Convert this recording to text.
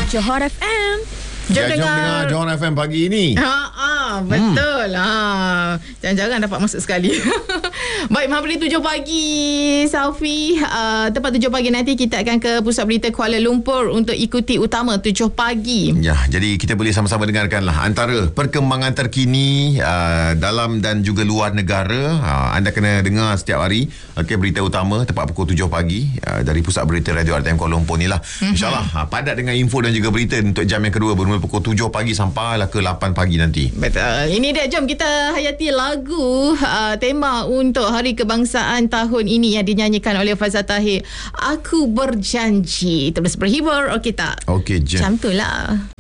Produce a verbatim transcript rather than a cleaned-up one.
Johor F M. Jom dengar, dengar Johor F M pagi ni. Ha, ha betul. Hmm. Ha, jarang-jarang dapat masuk sekali. Baik, Mahabali tujuh pagi, Saufi. Uh, tepat tujuh pagi nanti kita akan ke Pusat Berita Kuala Lumpur untuk ikuti utama tujuh pagi. Ya, jadi kita boleh sama-sama dengarkanlah antara perkembangan terkini uh, dalam dan juga luar negara. Uh, anda kena dengar setiap hari. Okey, berita utama tepat pukul tujuh pagi uh, dari Pusat Berita Radio R T M Kuala Lumpur ni lah. Mm-hmm. InsyaAllah uh, padat dengan info dan juga berita untuk jam yang kedua bermula pukul tujuh pagi sampailah ke lapan pagi nanti. Betul. Ini dia, jom kita hayati lagu uh, tema untuk Hari Kebangsaan tahun ini yang dinyanyikan oleh Fazal Tahir. Aku Berjanji. Terus berhibur, okey tak? Okey, jom. Macam tu lah.